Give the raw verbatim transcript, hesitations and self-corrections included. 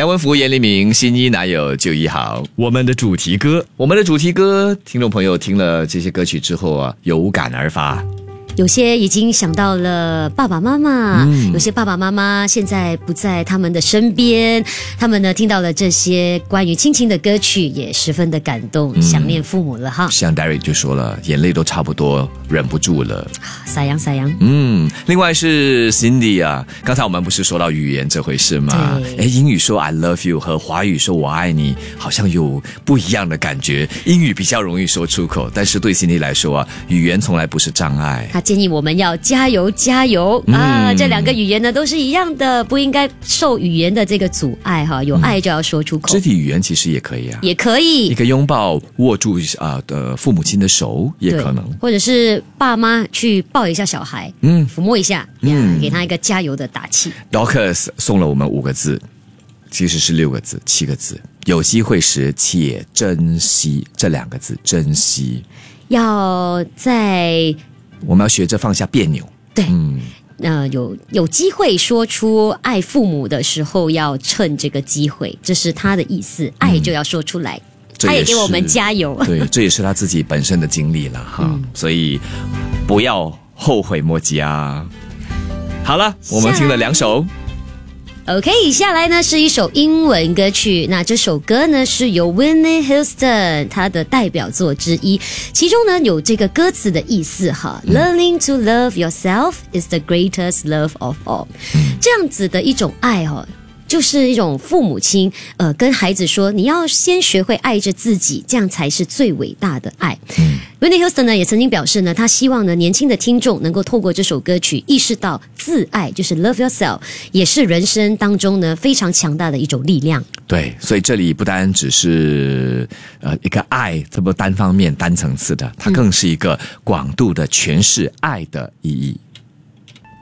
杨文福、严黎明，新一哪有旧一好？我们的主题歌，我们的主题歌，听众朋友听了这些歌曲之后啊，有感而发。 有些已经想到了爸爸妈妈、嗯、有些爸爸妈妈现在不在他们的身边，他们呢听到了这些关于亲情的歌曲也十分的感动、嗯、想念父母了哈。 像 Derek 就说了，眼泪都差不多忍不住了， 撒羊撒羊。 嗯，另外是 Cindy 啊，刚才我们不是说到语言这回事吗？诶，英语说 I love you 和华语说我爱你好像有不一样的感觉，英语比较容易说出口，但是对 Cindy 来说啊，语言从来不是障碍。 建议我们要加油加油、嗯、啊！这两个语言呢都是一样的，不应该受语言的这个阻碍哈。有爱就要说出口。嗯、 肢体语言其实也可以啊， 也可以一个拥抱，握住啊的父母亲的手也可能， 或者是爸妈去抱一下小孩，嗯，抚摸一下，嗯，给他一个加油的打气。 Docus 送了我们五个字，其实是六个字、七个字。有机会时且珍惜，这两个字，珍惜， 要在。 我们要学着放下别扭。 对，嗯，呃，有有机会说出爱父母的时候，要趁这个机会，这是他的意思。爱就要说出来，嗯、他也给我们加油。 对，这也是他自己本身的经历了哈、嗯，所以不要后悔莫及啊。好了，我们听了两首。 OK， 下来呢是一首英文歌曲，那这首歌呢是由 Whitney Houston 他的代表作之一，其中呢有这个歌词的意思哈、嗯、Learning to love yourself is the greatest love of all、嗯、这样子的一种爱哈，就是一种父母亲呃跟孩子说，你要先学会爱着自己，这样才是最伟大的爱。嗯Whitney Houston 呢也曾经表示呢，他希望呢年轻的听众能够透过这首歌曲意识到自爱，就是 love yourself， 也是人生当中呢非常强大的一种力量。 对，所以这里不单只是呃一个爱这么单方面单层次的，它更是一个广度的诠释爱的意义。